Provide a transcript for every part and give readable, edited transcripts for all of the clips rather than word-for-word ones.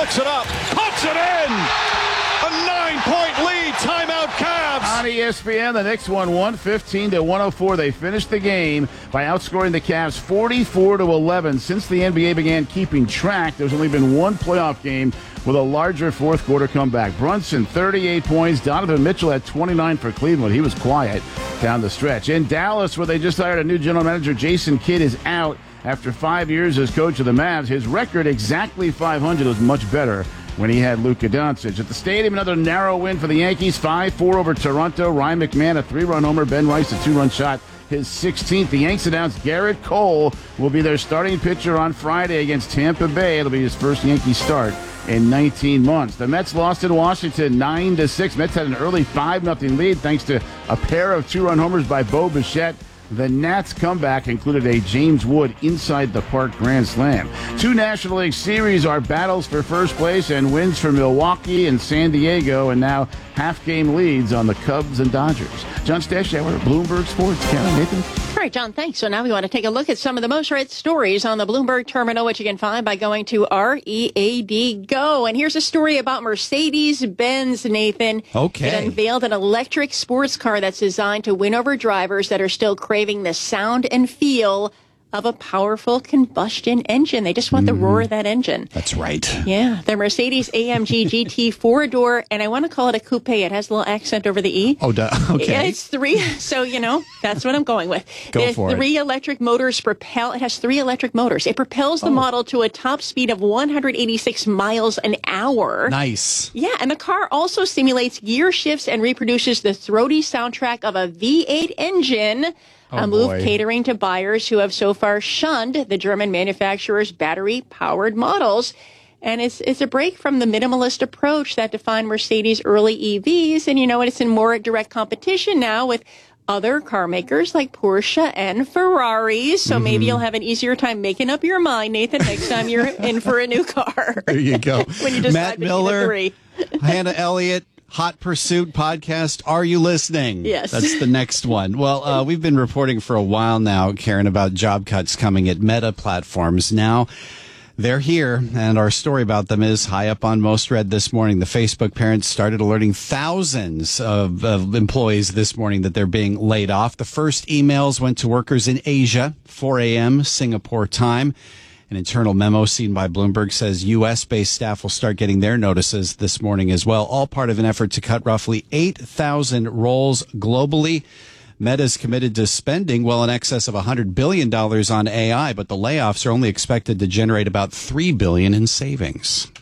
Puts it up. Puts it in. A 9-point lead. Timeout Cavs. On ESPN, the Knicks won 115-104. They finished the game by outscoring the Cavs 44-11. Since the NBA began keeping track, there's only been one playoff game with a larger fourth quarter comeback. Brunson, 38 points. Donovan Mitchell had 29 for Cleveland. He was quiet down the stretch. In Dallas, where they just hired a new general manager, Jason Kidd is out after 5 years as coach of the Mavs. His record, exactly 500, was much better when he had Luka Doncic. At the stadium, another narrow win for the Yankees, 5-4 over Toronto. Ryan McMahon, a 3-run homer. Ben Rice, a 2-run shot, his 16th. The Yanks announced Garrett Cole will be their starting pitcher on Friday against Tampa Bay. It'll be his first Yankee start in 19 months. The Mets lost in Washington 9-6. Mets had an early 5-0 lead thanks to a pair of 2-run homers by Bo Bichette. The Nats' comeback included a James Wood inside-the-park grand slam. Two National League series are battles for first place and wins for Milwaukee and San Diego, and now half-game leads on the Cubs and Dodgers. John Stashower, Bloomberg Sports. Karen, Nathan. All right, John, thanks. So now we want to take a look at some of the most read stories on the Bloomberg terminal, which you can find by going to READ Go. And here's a story about Mercedes-Benz, Nathan. Okay. It unveiled an electric sports car that's designed to win over drivers that are still craving the sound and feel of a powerful combustion engine. They just want the roar of that engine. That's right. Yeah, the Mercedes-AMG GT 4-door, and I want to call it a coupe. It has a little accent over the E. Oh, okay. Yeah, it's 3, so, that's what I'm going with. Go for it. It has 3 electric motors. It propels the model to a top speed of 186 miles an hour. Nice. Yeah, and the car also simulates gear shifts and reproduces the throaty soundtrack of a V8 engine. A move catering to buyers who have so far shunned the German manufacturer's battery-powered models. And it's a break from the minimalist approach that defined Mercedes' early EVs. And it's in more direct competition now with other car makers like Porsche and Ferrari. So maybe you'll have an easier time making up your mind, Nathan, next time you're in for a new car. There you go. When you decide Matt Miller, between the 3. Hannah Elliott. Hot Pursuit podcast. Are you listening? Yes. That's the next one. Well, we've been reporting for a while now, Karen, about job cuts coming at Meta platforms. Now they're here, and our story about them is high up on Most Read this morning. The Facebook parents started alerting thousands of employees this morning that they're being laid off. The first emails went to workers in Asia, 4 a.m. Singapore time. An internal memo seen by Bloomberg says U.S.-based staff will start getting their notices this morning as well, all part of an effort to cut roughly 8,000 roles globally. Meta's committed to spending well in excess of $100 billion on AI, but the layoffs are only expected to generate about $3 billion in savings.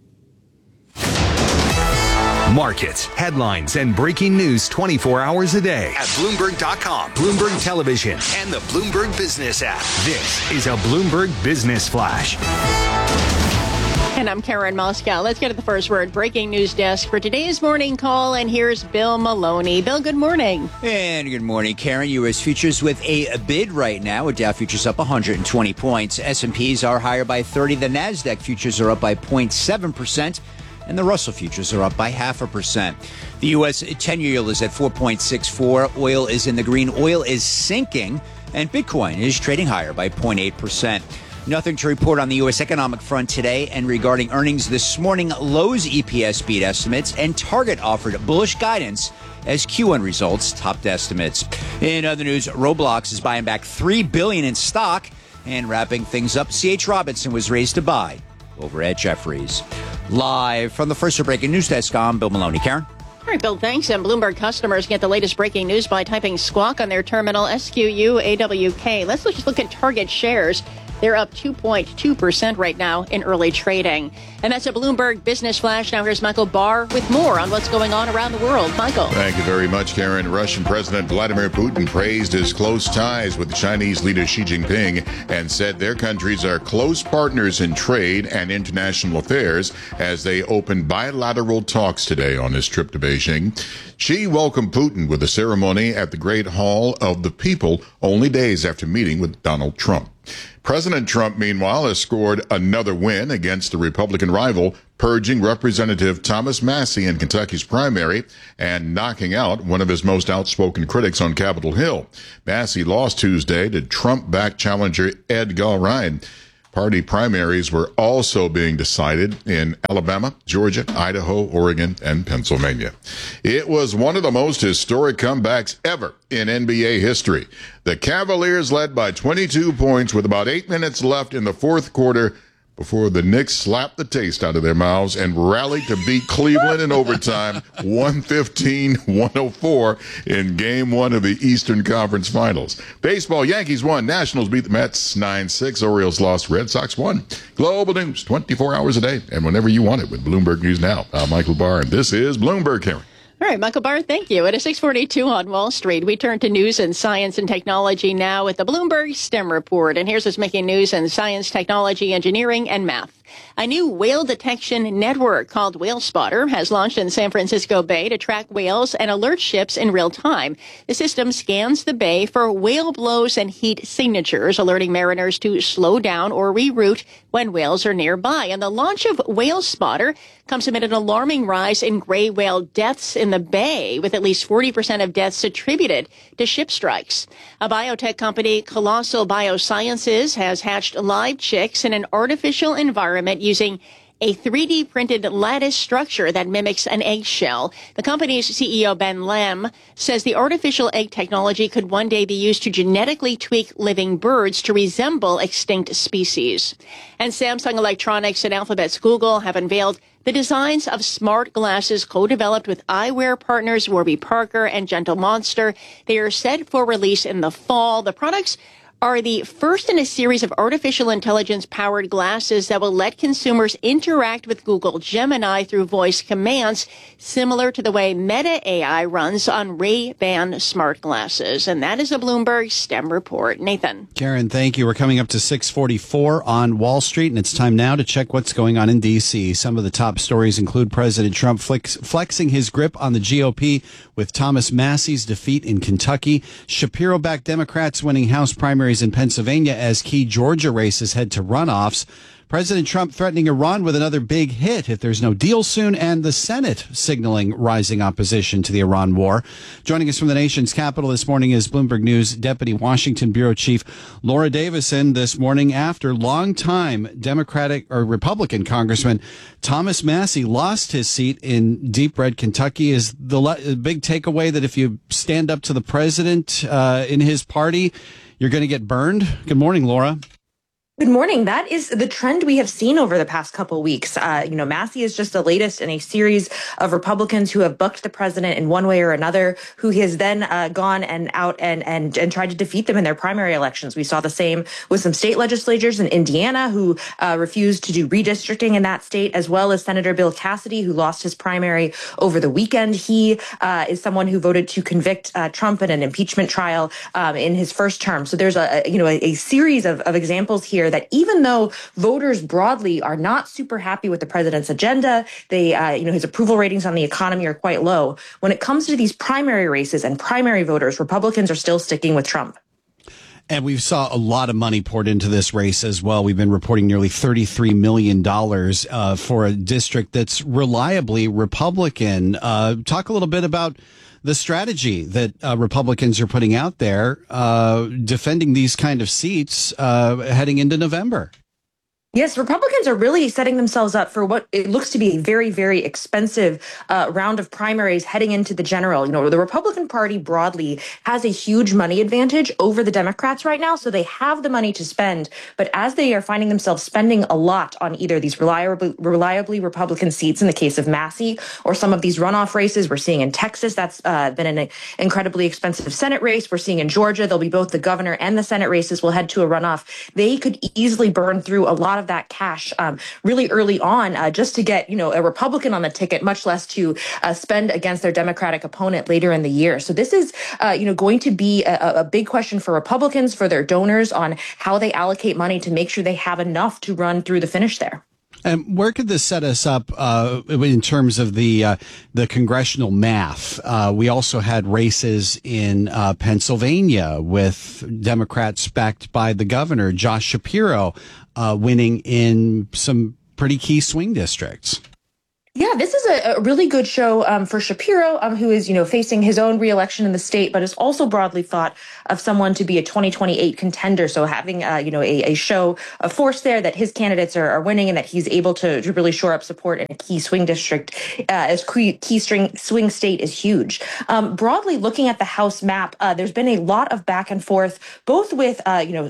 Markets, headlines, and breaking news 24 hours a day at Bloomberg.com, Bloomberg Television, and the Bloomberg Business app. This is a Bloomberg Business Flash. And I'm Karen Moscow. Let's get to the first word. Breaking news desk for today's morning call. And here's Bill Maloney. Bill, good morning. And good morning, Karen. U.S. futures with a bid right now. With Dow futures up 120 points. S&Ps are higher by 30. The NASDAQ futures are up by 0.7%. And the Russell futures are up by 0.5%. The U.S. 10-year yield is at 4.64. Oil is in the green. Oil is sinking. And Bitcoin is trading higher by 0.8%. Nothing to report on the U.S. economic front today. And regarding earnings this morning, Lowe's EPS beat estimates, and Target offered bullish guidance as Q1 results topped estimates. In other news, Roblox is buying back $3 billion in stock. And wrapping things up, C.H. Robinson was raised to buy over at Jefferies. Live from the First Breaking News Desk, I'm Bill Maloney. Karen? All right, Bill, thanks. And Bloomberg customers get the latest breaking news by typing squawk on their terminal, SQUAWK. Let's just look at Target shares. They're up 2.2% right now in early trading. And that's a Bloomberg Business Flash. Now here's Michael Barr with more on what's going on around the world. Michael. Thank you very much, Karen. Russian President Vladimir Putin praised his close ties with Chinese leader Xi Jinping and said their countries are close partners in trade and international affairs as they open bilateral talks today on his trip to Beijing. Xi welcomed Putin with a ceremony at the Great Hall of the People only days after meeting with Donald Trump. President Trump, meanwhile, has scored another win against the Republican rival, purging Representative Thomas Massie in Kentucky's primary and knocking out one of his most outspoken critics on Capitol Hill. Massie lost Tuesday to Trump-backed challenger Ed Galbraith. Party primaries were also being decided in Alabama, Georgia, Idaho, Oregon, and Pennsylvania. It was one of the most historic comebacks ever in NBA history. The Cavaliers led by 22 points with about 8 minutes left in the fourth quarter before the Knicks slapped the taste out of their mouths and rallied to beat Cleveland in overtime, 115-104 in Game 1 of the Eastern Conference Finals. Baseball, Yankees won. Nationals beat the Mets 9-6. Orioles lost. Red Sox won. Global news, 24 hours a day, and whenever you want it with Bloomberg News Now. I'm Michael Barr, and this is Bloomberg, Karen. All right, Michael Barr, thank you. At a 6:42 on Wall Street, we turn to news and science and technology now with the Bloomberg STEM report. And here's what's making news in science, technology, engineering, and math. A new whale detection network called Whale Spotter has launched in San Francisco Bay to track whales and alert ships in real time. The system scans the bay for whale blows and heat signatures, alerting mariners to slow down or reroute when whales are nearby. And the launch of Whale Spotter comes amid an alarming rise in gray whale deaths in the bay, with at least 40% of deaths attributed to ship strikes. A biotech company, Colossal Biosciences, has hatched live chicks in an artificial environment using a 3D printed lattice structure that mimics an eggshell. The company's CEO, Ben Lam, says the artificial egg technology could one day be used to genetically tweak living birds to resemble extinct species. And Samsung Electronics and Alphabet's Google have unveiled the designs of smart glasses co-developed with eyewear partners Warby Parker and Gentle Monster. They are set for release in the fall. The products are the first in a series of artificial intelligence-powered glasses that will let consumers interact with Google Gemini through voice commands, similar to the way Meta AI runs on Ray-Ban smart glasses. And that is a Bloomberg STEM report. Nathan. Karen, thank you. We're coming up to 6:44 on Wall Street, and it's time now to check what's going on in D.C. Some of the top stories include President Trump flexing his grip on the GOP with Thomas Massey's defeat in Kentucky, Shapiro-backed Democrats winning House primaries in Pennsylvania as key Georgia races head to runoffs. President Trump threatening Iran with another big hit if there's no deal soon, and the Senate signaling rising opposition to the Iran war. Joining us from the nation's capital this morning is Bloomberg News Deputy Washington Bureau Chief Laura Davison this morning after longtime Democratic or Republican Congressman Thomas Massey lost his seat in deep red Kentucky. Is the big takeaway that if you stand up to the president in his party, you're going to get burned? Good morning, Laura. Good morning. That is the trend we have seen over the past couple of weeks. Massey is just the latest in a series of Republicans who have bucked the president in one way or another, who has then gone and out and tried to defeat them in their primary elections. We saw the same with some state legislatures in Indiana who refused to do redistricting in that state, as well as Senator Bill Cassidy, who lost his primary over the weekend. He is someone who voted to convict Trump in an impeachment trial in his first term. So there's a series of examples here that even though voters broadly are not super happy with the president's agenda, they, his approval ratings on the economy are quite low. When it comes to these primary races and primary voters, Republicans are still sticking with Trump. And we saw a lot of money poured into this race as well. We've been reporting nearly $33 million for a district that's reliably Republican. Talk a little bit about the strategy that Republicans are putting out there, defending these kind of seats heading into November. Yes, Republicans are really setting themselves up for what it looks to be a very, very expensive round of primaries heading into the general. The Republican Party broadly has a huge money advantage over the Democrats right now, so they have the money to spend. But as they are finding themselves spending a lot on either these reliably Republican seats in the case of Massey or some of these runoff races we're seeing in Texas, that's been an incredibly expensive Senate race. We're seeing in Georgia, there'll be both the governor and the Senate races will head to a runoff. They could easily burn through a lot of that cash really early on just to get, a Republican on the ticket, much less to spend against their Democratic opponent later in the year. So this is, going to be a big question for Republicans, for their donors on how they allocate money to make sure they have enough to run through the finish there. And where could this set us up in terms of the congressional math? We also had races in Pennsylvania with Democrats backed by the governor, Josh Shapiro, winning in some pretty key swing districts. Yeah, this is a really good show for Shapiro, who is, facing his own reelection in the state, but is also broadly thought of someone to be a 2028 contender. So having, a show of force there that his candidates are winning and that he's able to really shore up support in a key swing district as key swing state is huge. Broadly looking at the House map, there's been a lot of back and forth, both with,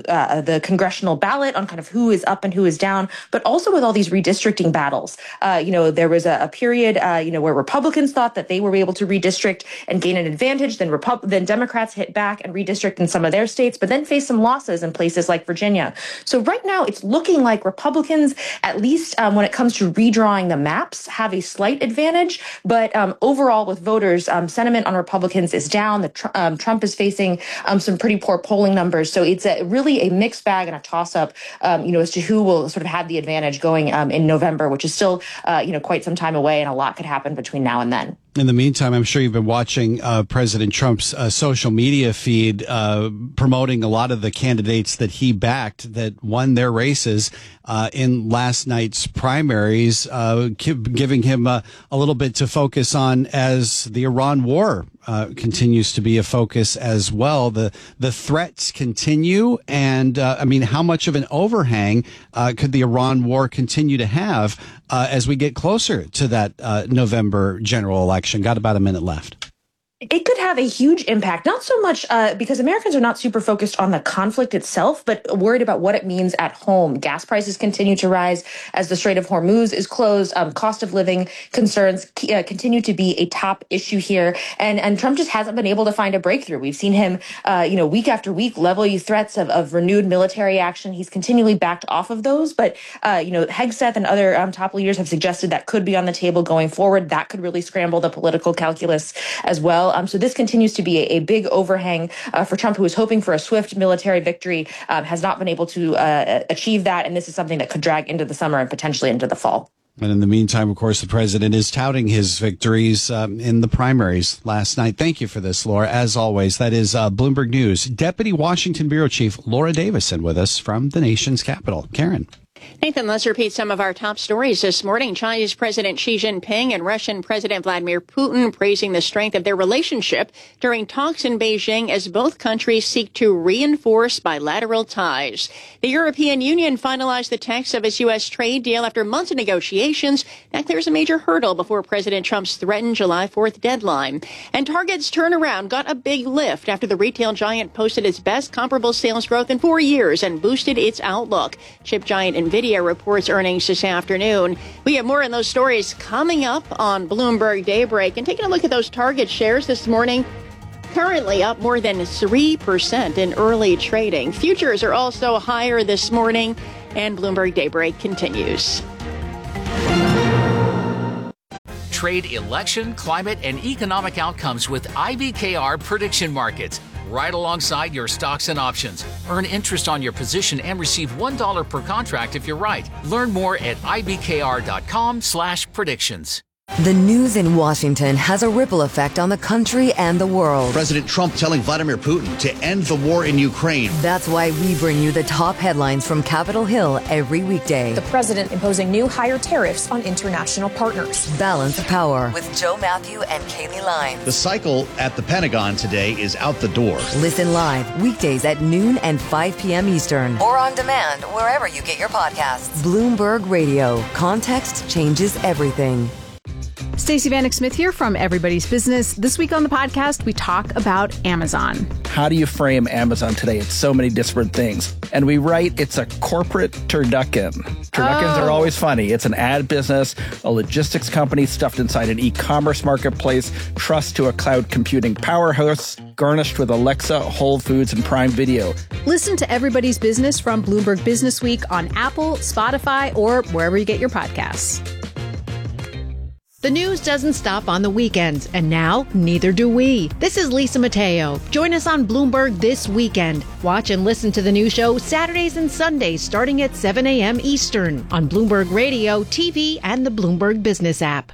the congressional ballot on kind of who is up and who is down, but also with all these redistricting battles. There was a period, where Republicans thought that they were able to redistrict and gain an advantage. Then Democrats hit back and redistrict in some of their states, but then faced some losses in places like Virginia. So right now, it's looking like Republicans, at least when it comes to redrawing the maps, have a slight advantage. But overall, with voters, sentiment on Republicans is down. Trump is facing some pretty poor polling numbers. So it's really a mixed bag and a toss-up, as to who will sort of have the advantage going in November, which is still, quite some time away, and a lot could happen between now and then. In the meantime, I'm sure you've been watching President Trump's social media feed promoting a lot of the candidates that he backed that won their races in last night's primaries, giving him a little bit to focus on as the Iran war continues to be a focus as well. The threats continue, and how much of an overhang could the Iran war continue to have as we get closer to that November general election? Got about a minute left. It could have a huge impact, not so much because Americans are not super focused on the conflict itself, but worried about what it means at home. Gas prices continue to rise as the Strait of Hormuz is closed. Cost of living concerns continue to be a top issue here. And Trump just hasn't been able to find a breakthrough. We've seen him, week after week, level threats of renewed military action. He's continually backed off of those. But, Hegseth and other top leaders have suggested that could be on the table going forward. That could really scramble the political calculus as well. So this continues to be a big overhang for Trump, who is hoping for a swift military victory, has not been able to achieve that. And this is something that could drag into the summer and potentially into the fall. And in the meantime, of course, the president is touting his victories in the primaries last night. Thank you for this, Laura. As always, that is Bloomberg News. Deputy Washington Bureau Chief Laura Davison with us from the nation's capital. Karen. Nathan, let's repeat some of our top stories this morning. Chinese President Xi Jinping and Russian President Vladimir Putin praising the strength of their relationship during talks in Beijing as both countries seek to reinforce bilateral ties. The European Union finalized the text of its U.S. trade deal after months of negotiations. That clears a major hurdle before President Trump's threatened July 4th deadline. And Target's turnaround got a big lift after the retail giant posted its best comparable sales growth in 4 years and boosted its outlook. Chip giant NVIDIA reports earnings this afternoon. We have more on those stories coming up on Bloomberg Daybreak. And taking a look at those Target shares this morning, currently up more than 3% in early trading. Futures are also higher this morning, and Bloomberg Daybreak continues. Trade election, climate, and economic outcomes with IBKR Prediction Markets. Right alongside your stocks and options. Earn interest on your position and receive $1 per contract if you're right. Learn more at ibkr.com/predictions. The news in Washington has a ripple effect on the country and the world. President Trump telling Vladimir Putin to end the war in Ukraine. That's why we bring you the top headlines from Capitol Hill every weekday. The president imposing new higher tariffs on international partners. Balance of Power with Joe Matthew and Kaylee Lyons. The cycle at the Pentagon today is out the door. Listen live weekdays at noon and 5 p.m. Eastern. Or on demand wherever you get your podcasts. Bloomberg Radio. Context changes everything. Stacey Vanek Smith here from Everybody's Business. This week on the podcast, we talk about Amazon. How do you frame Amazon today? It's so many disparate things. And we write it's a corporate turducken. Turduckens are always funny. It's an ad business, a logistics company stuffed inside an e-commerce marketplace, trust to a cloud computing powerhouse, garnished with Alexa, Whole Foods, and Prime Video. Listen to Everybody's Business from Bloomberg Business Week on Apple, Spotify, or wherever you get your podcasts. The news doesn't stop on the weekends, and now neither do we. This is Lisa Mateo. Join us on Bloomberg this weekend. Watch and listen to the new show Saturdays and Sundays starting at 7 a.m. Eastern on Bloomberg Radio, TV, and the Bloomberg Business app.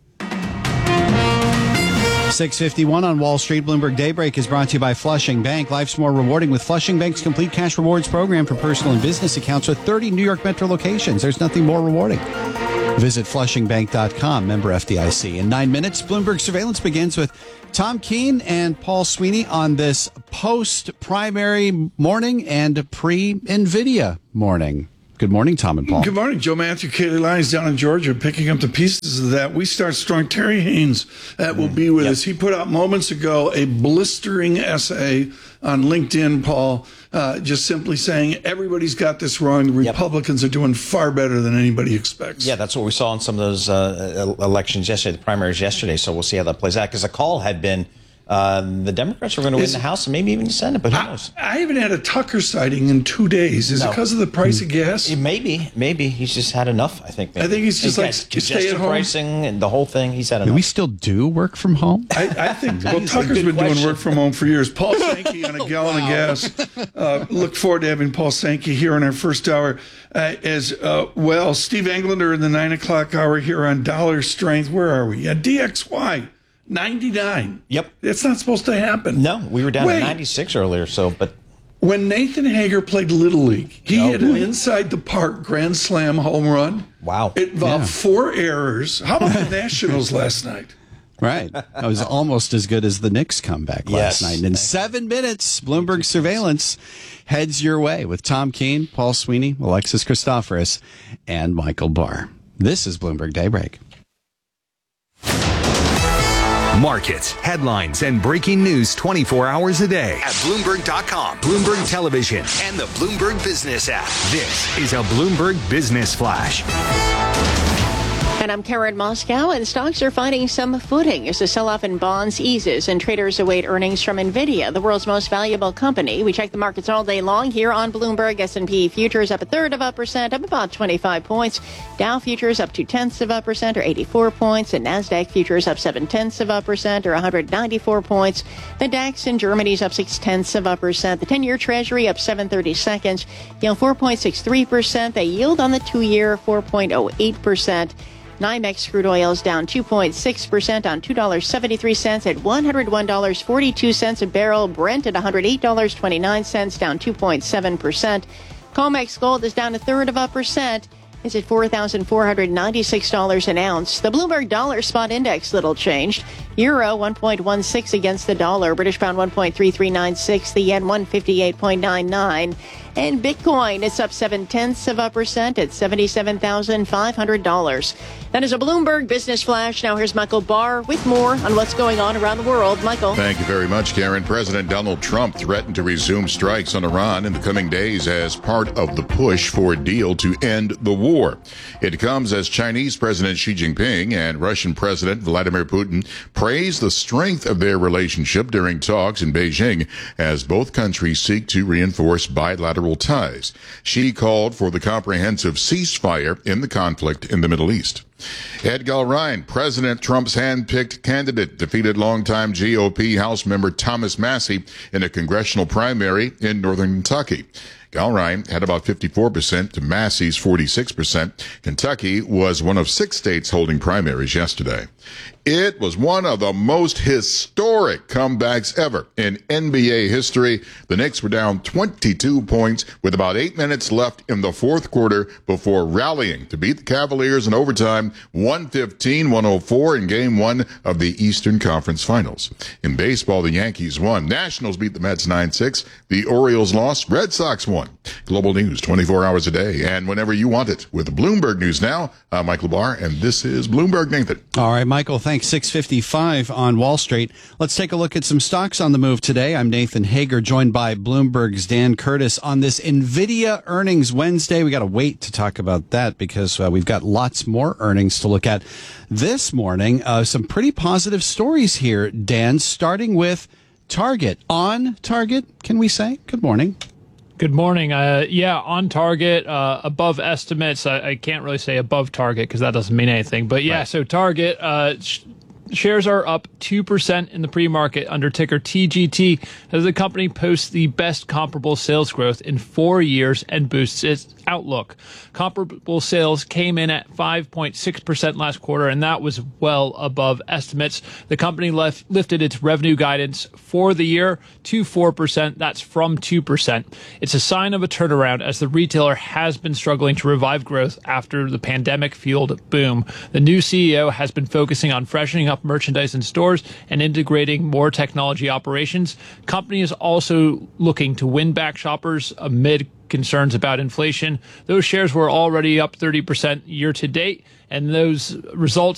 6:51 on Wall Street. Bloomberg Daybreak is brought to you by Flushing Bank. Life's more rewarding with Flushing Bank's complete cash rewards program for personal and business accounts with 30 New York Metro locations. There's nothing more rewarding. Visit FlushingBank.com, member FDIC. In 9 minutes, Bloomberg Surveillance begins with Tom Keene and Paul Sweeney on this post-primary morning and pre-NVIDIA morning. Good morning, Tom and Paul. Good morning. Joe Matthew, Kaylee Lyons down in Georgia, picking up the pieces of that. We start strong. Terry Haynes will be with us. He put out moments ago a blistering essay on LinkedIn, Paul, just simply saying everybody's got this wrong. The Republicans are doing far better than anybody expects. Yeah, that's what we saw in some of those elections yesterday, the primaries yesterday. So we'll see how that plays out, because the call had been the Democrats were going to win the House and maybe even the Senate, but who knows? I haven't had a Tucker sighting in 2 days. Is it because of the price of gas? Maybe. He's just had enough, I think. Maybe. I think he's just like, stay at home. Pricing and the whole thing, he's had enough. Do we still do work from home? I think, well, Tucker's been doing work from home for years. Paul Sankey on a gallon of gas. Look forward to having Paul Sankey here in our first hour as well. Steve Englander in the 9 o'clock hour here on Dollar Strength. Where are we? DXY. 99. Yep. It's not supposed to happen. No, we were down at 96 earlier, but when Nathan Hager played Little League, he hit an inside the park grand slam home run. Wow. It involved 4 errors. How about the Nationals last night? Right. That was almost as good as the Knicks comeback last night. And in 7 minutes, Bloomberg Surveillance heads your way with Tom Keene, Paul Sweeney, Alexis Christoforous, and Michael Barr. This is Bloomberg Daybreak. Markets, headlines, and breaking news 24 hours a day at Bloomberg.com, Bloomberg Television, and the Bloomberg Business app. This is a Bloomberg Business Flash. And I'm Karen Moscow, and stocks are finding some footing as the sell-off in bonds eases and traders await earnings from NVIDIA, the world's most valuable company. We check the markets all day long here on Bloomberg. S&P futures up 1/3%, up about 25 points. Dow futures up 0.2% or 84 points. And NASDAQ futures up 0.7% or 194 points. The DAX in Germany's up 0.6%. The 10-year Treasury up 7/32, yield 4.63%. The yield on the 2-year 4.08%. NYMEX crude oil is down 2.6% on $2.73 at $101.42 a barrel. Brent at $108.29, down 2.7%. COMEX gold is down 1/3%. It's at $4,496 an ounce. The Bloomberg Dollar Spot Index little changed. Euro 1.16 against the dollar. British pound 1.3396. The yen 158.99. And Bitcoin is up 0.7% at $77,500. That is a Bloomberg Business Flash. Now here's Michael Barr with more on what's going on around the world. Michael. Thank you very much, Karen. President Donald Trump threatened to resume strikes on Iran in the coming days as part of the push for a deal to end the war. It comes as Chinese President Xi Jinping and Russian President Vladimir Putin praised the strength of their relationship during talks in Beijing as both countries seek to reinforce bilateral ties. Xi called for the comprehensive ceasefire in the conflict in the Middle East. Ed Galrein, President Trump's hand-picked candidate, defeated longtime GOP House member Thomas Massie in a congressional primary in northern Kentucky. Galrein had about 54% to Massey's 46%. Kentucky was one of 6 states holding primaries yesterday. It was one of the most historic comebacks ever in NBA history. The Knicks were down 22 points with about 8 minutes left in the fourth quarter before rallying to beat the Cavaliers in overtime 115-104 in Game 1 of the Eastern Conference Finals. In baseball, the Yankees won. Nationals beat the Mets 9-6. The Orioles lost. Red Sox won. Global news 24 hours a day and whenever you want it. With Bloomberg News Now, I'm Michael Barr, and this is Bloomberg Nathan. All right, Michael, thanks. 6:55 on Wall Street. Let's take a look at some stocks on the move today. I'm Nathan Hager, joined by Bloomberg's Dan Curtis on this NVIDIA earnings Wednesday. We got to wait to talk about that because we've got lots more earnings to look at this morning. Some pretty positive stories here, Dan, starting with Target. On target, can we say? Good morning. Good morning. On target, above estimates. I can't really say above target because that doesn't mean anything. But yeah, right. So Target shares are up 2% in the pre-market under ticker TGT as the company posts the best comparable sales growth in 4 years and boosts its outlook. Comparable sales came in at 5.6% last quarter, and that was well above estimates. The company lifted its revenue guidance for the year to 4%. That's from 2%. It's a sign of a turnaround as the retailer has been struggling to revive growth after the pandemic-fueled boom. The new CEO has been focusing on freshening up merchandise in stores and integrating more technology operations. Company is also looking to win back shoppers amid concerns about inflation. Those shares were already up 30% year to date, and those results